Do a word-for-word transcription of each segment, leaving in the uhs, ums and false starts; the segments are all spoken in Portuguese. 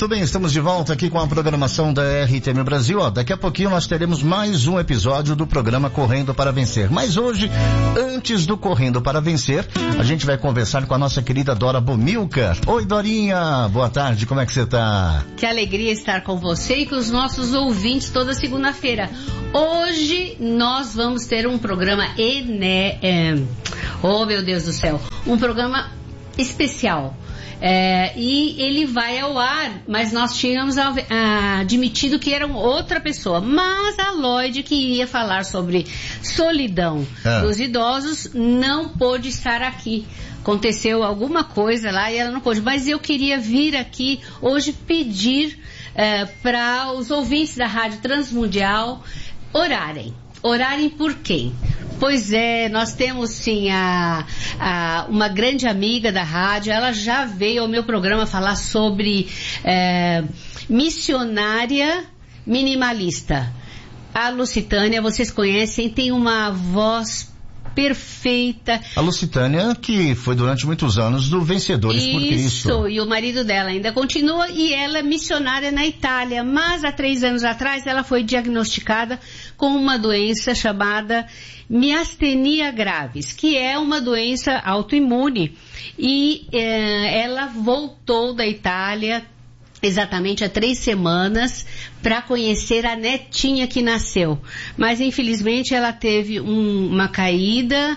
Muito bem, estamos de volta aqui com a programação da R T M Brasil. Ó, daqui a pouquinho nós teremos mais um episódio do programa Correndo para Vencer. Mas hoje, antes do Correndo para Vencer, a gente vai conversar com a nossa querida Dora Bomilcar. Oi, Dorinha, boa tarde, como é que você tá? Que alegria estar com você e com os nossos ouvintes toda segunda-feira. Hoje nós vamos ter um programa ené... É... Oh, meu Deus do céu, um programa especial. É, e ele vai ao ar, mas nós tínhamos ah, admitido que era outra pessoa. Mas a Lloyd, que iria falar sobre solidão ah. dos idosos, não pôde estar aqui. Aconteceu alguma coisa lá e ela não pôde. Mas eu queria vir aqui hoje pedir eh, para os ouvintes da Rádio Transmundial orarem. Orarem por quem? Pois é, nós temos sim a, a, uma grande amiga da rádio, ela já veio ao meu programa falar sobre é, missionária minimalista. A Lucitânia, vocês conhecem, tem uma voz perfeita. A Lucitânia, que foi durante muitos anos do Vencedores Isso, por Cristo. Isso, e o marido dela ainda continua, e ela é missionária na Itália, mas há três anos atrás ela foi diagnosticada com uma doença chamada miastenia graves, que é uma doença autoimune, e eh, ela voltou da Itália exatamente há três semanas para conhecer a netinha que nasceu. Mas infelizmente ela teve um, uma caída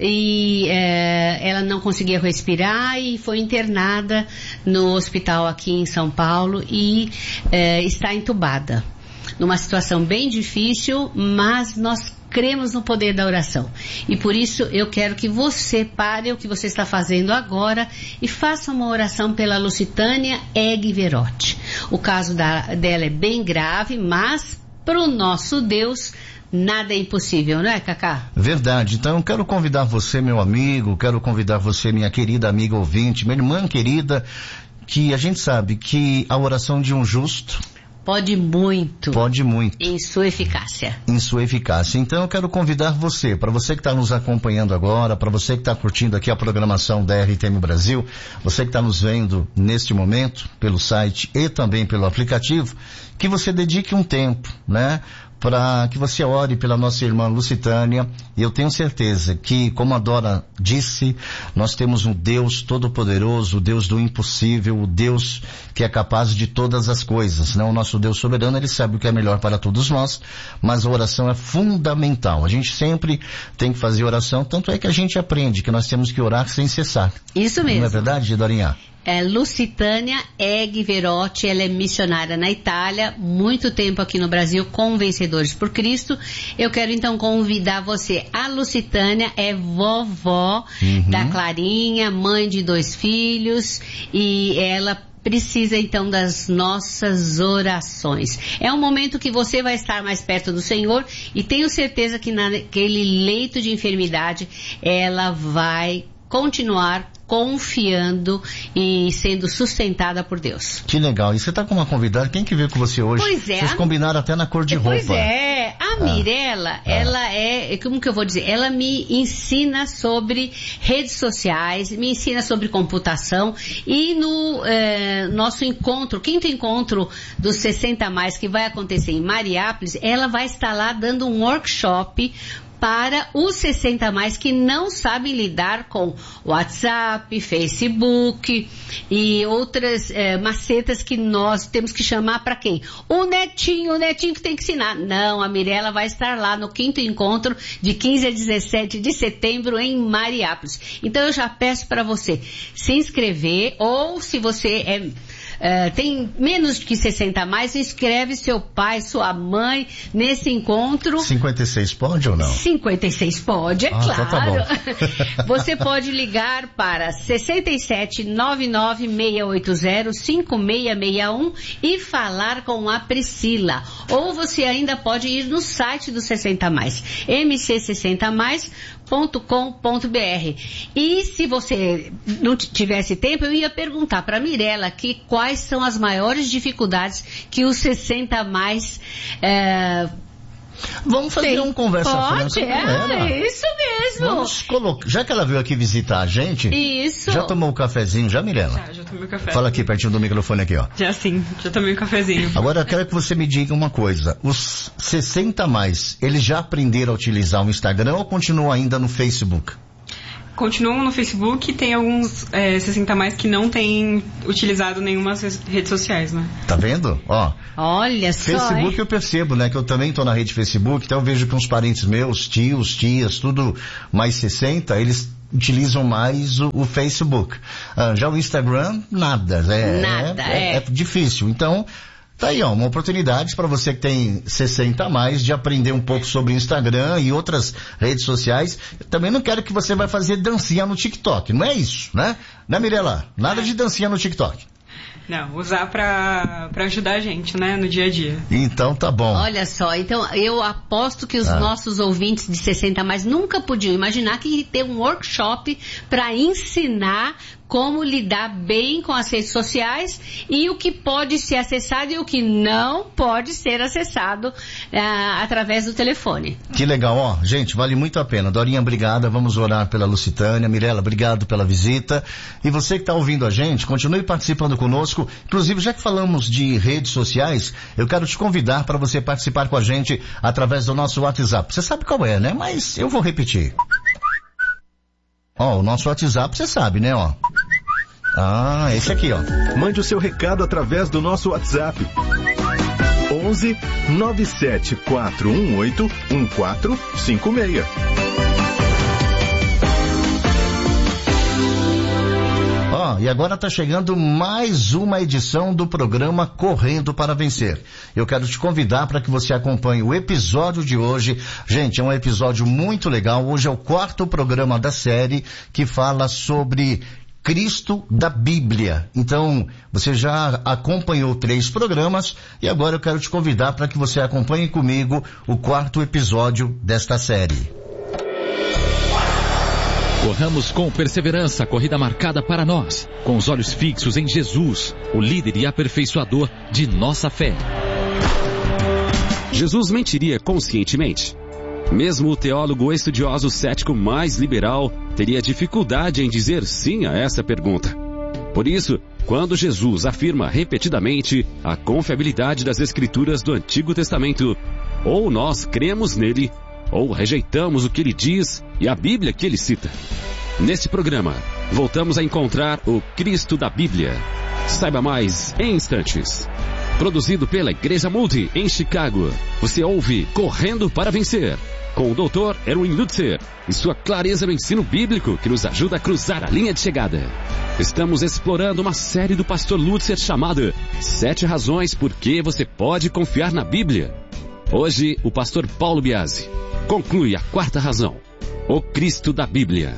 e é, ela não conseguia respirar e foi internada no hospital aqui em São Paulo e é, está entubada. Numa situação bem difícil, mas nós cremos no poder da oração. E por isso eu quero que você pare o que você está fazendo agora e faça uma oração pela Lucitânia Egg Verotti. O caso da, dela é bem grave, mas para o nosso Deus nada é impossível, não é, Cacá? Verdade. Então eu quero convidar você, meu amigo, quero convidar você, minha querida amiga ouvinte, minha irmã querida, que a gente sabe que a oração de um justo Pode muito. Pode muito. Em sua eficácia. Em sua eficácia. Então eu quero convidar você, para você que está nos acompanhando agora, para você que está curtindo aqui a programação da R T M Brasil, você que está nos vendo neste momento, pelo site e também pelo aplicativo, que você dedique um tempo, né? Para que você ore pela nossa irmã Lucitânia. E eu tenho certeza que, como a Dora disse, nós temos um Deus todo-poderoso, o Deus do impossível, o Deus que é capaz de todas as coisas, né? O nosso Deus soberano, ele sabe o que é melhor para todos nós, mas a oração é fundamental. A gente sempre tem que fazer oração, tanto é que a gente aprende que nós temos que orar sem cessar. Isso mesmo. Não é verdade, Dorinha? É Lucitânia Egg Verotti, ela é missionária na Itália, muito tempo aqui no Brasil com Vencedores por Cristo. Eu quero então convidar você. A Lucitânia é vovó uhum. da Clarinha, mãe de dois filhos, e ela precisa então das nossas orações. É um momento que você vai estar mais perto do Senhor e tenho certeza que naquele leito de enfermidade ela vai continuar confiando e sendo sustentada por Deus. Que legal. E você está com uma convidada, quem que veio com você hoje? Pois é. Vocês combinaram até na cor de roupa. Pois é. A ah. Mirella, ah. ela é, como que eu vou dizer? Ela me ensina sobre redes sociais, me ensina sobre computação e no eh, nosso encontro, quinto encontro dos sessenta a mais que vai acontecer em Mariápolis, ela vai estar lá dando um workshop para os sessenta a mais que não sabem lidar com WhatsApp, Facebook e outras é, macetas que nós temos que chamar para quem? O netinho, o netinho que tem que ensinar. Não, a Mirella vai estar lá no quinto encontro de quinze a dezessete de setembro em Mariápolis. Então eu já peço para você se inscrever ou se você é... Uh, tem menos que sessenta a mais, inscreve seu pai, sua mãe nesse encontro. cinquenta e seis pode ou não? cinquenta e seis pode, é ah, claro. Então tá bom. Você pode ligar para sessenta e sete, noventa e nove, seiscentos e oitenta, cinco seis seis um e falar com a Priscila. Ou você ainda pode ir no site do sessenta a mais, m c sessenta mais ponto com ponto b r. E se você não tivesse tempo, eu ia perguntar para a Mirella aqui quais são as maiores dificuldades que os sessenta a mais é, Vamos fazer Sim. um conversa Pode, franca com ela. é, isso mesmo. Vamos colocar, já que ela veio aqui visitar a gente, Isso. já tomou o cafezinho, já, Mirela? Já, já tomei o café. Fala aqui pertinho do microfone aqui, ó. Já sim, já tomei um cafezinho. Agora eu quero que você me diga uma coisa, os sessenta mais, eles já aprenderam a utilizar o Instagram ou continuam ainda no Facebook? Continuam no Facebook, tem alguns é, sessenta mais que não têm utilizado nenhuma redes sociais, né? Tá vendo? Ó. Olha só, Facebook hein? eu percebo, né? Que eu também tô na rede Facebook, então eu vejo que uns parentes meus, tios, tias, tudo mais sessenta, eles utilizam mais o, o Facebook. Ah, já o Instagram, nada. É, Nada, é, é. é difícil. Então, tá aí, ó, uma oportunidade para você que tem sessenta a mais de aprender um pouco sobre o Instagram e outras redes sociais. Eu também não quero que você vai fazer dancinha no TikTok, não é isso, né? Né, Mirela? Nada de dancinha no TikTok. Não, usar pra, pra ajudar a gente, né, no dia a dia. Então tá bom. Olha só, então eu aposto que os Ah. nossos ouvintes de sessenta a mais nunca podiam imaginar que ia ter um workshop para ensinar como lidar bem com as redes sociais e o que pode ser acessado e o que não pode ser acessado ah, através do telefone. Que legal, ó, gente, vale muito a pena. Dorinha, obrigada, vamos orar pela Lucitânia. Mirela, obrigado pela visita. E você que está ouvindo a gente, continue participando conosco. Inclusive, já que falamos de redes sociais, eu quero te convidar para você participar com a gente através do nosso WhatsApp. Você sabe qual é, né? Mas eu vou repetir. Ó, o nosso WhatsApp, você sabe, né, ó. Ah, esse aqui, ó. Mande o seu recado através do nosso WhatsApp. onze nove sete quatro um oito um quatro cinco seis. Ó, e agora tá chegando mais uma edição do programa Correndo para Vencer. Eu quero te convidar para que você acompanhe o episódio de hoje. Gente, é um episódio muito legal. Hoje é o quarto programa da série que fala sobre Cristo da Bíblia. Então, você já acompanhou três programas e agora eu quero te convidar para que você acompanhe comigo o quarto episódio desta série. Corramos com perseverança a corrida marcada para nós, com os olhos fixos em Jesus, o líder e aperfeiçoador de nossa fé. Jesus mentiria conscientemente. Mesmo o teólogo estudioso cético mais liberal teria dificuldade em dizer sim a essa pergunta. Por isso, quando Jesus afirma repetidamente a confiabilidade das Escrituras do Antigo Testamento, ou nós cremos nele, ou rejeitamos o que ele diz e a Bíblia que ele cita. Neste programa, voltamos a encontrar o Cristo da Bíblia. Saiba mais em instantes. Produzido pela Igreja Multi, em Chicago. Você ouve Correndo para Vencer, com o doutor Erwin Lutzer e sua clareza no ensino bíblico que nos ajuda a cruzar a linha de chegada. Estamos explorando uma série do pastor Lutzer chamada Sete Razões por que você pode confiar na Bíblia. Hoje, o pastor Paulo Biasi conclui a quarta razão, o Cristo da Bíblia.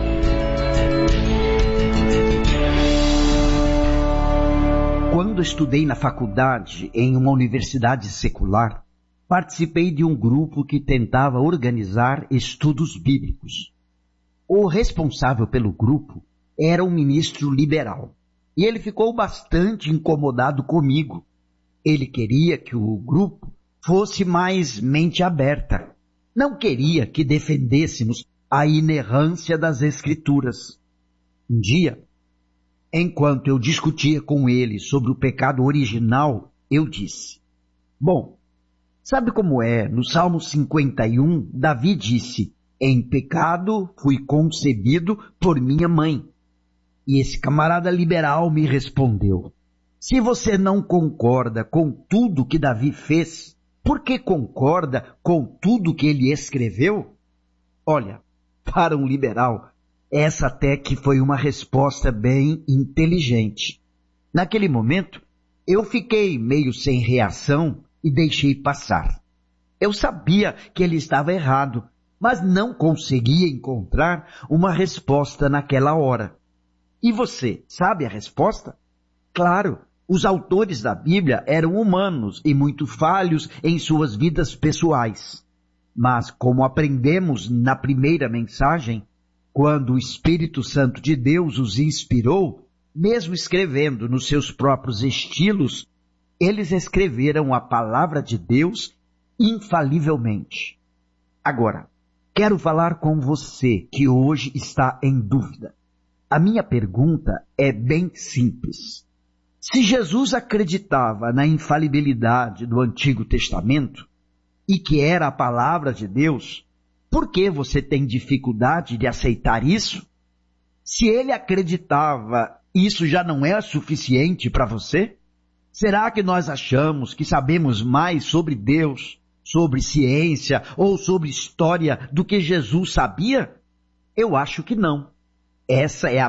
Quando estudei na faculdade, em uma universidade secular, participei de um grupo que tentava organizar estudos bíblicos. O responsável pelo grupo era um ministro liberal, e ele ficou bastante incomodado comigo. Ele queria que o grupo fosse mais mente aberta. Não queria que defendêssemos a inerrância das Escrituras. Um dia, enquanto eu discutia com ele sobre o pecado original, eu disse: Bom, sabe como é? No Salmo cinquenta e um, Davi disse: Em pecado fui concebido por minha mãe. E esse camarada liberal me respondeu: Se você não concorda com tudo que Davi fez, por que concorda com tudo que ele escreveu? Olha, para um liberal, essa até que foi uma resposta bem inteligente. Naquele momento, eu fiquei meio sem reação e deixei passar. Eu sabia que ele estava errado, mas não conseguia encontrar uma resposta naquela hora. E você, sabe a resposta? Claro, os autores da Bíblia eram humanos e muito falhos em suas vidas pessoais. Mas, como aprendemos na primeira mensagem, quando o Espírito Santo de Deus os inspirou, mesmo escrevendo nos seus próprios estilos, eles escreveram a palavra de Deus infalivelmente. Agora, quero falar com você que hoje está em dúvida. A minha pergunta é bem simples. Se Jesus acreditava na infalibilidade do Antigo Testamento e que era a palavra de Deus, por que você tem dificuldade de aceitar isso? Se ele acreditava, isso já não é suficiente para você? Será que nós achamos que sabemos mais sobre Deus, sobre ciência ou sobre história do que Jesus sabia? Eu acho que não. Essa é a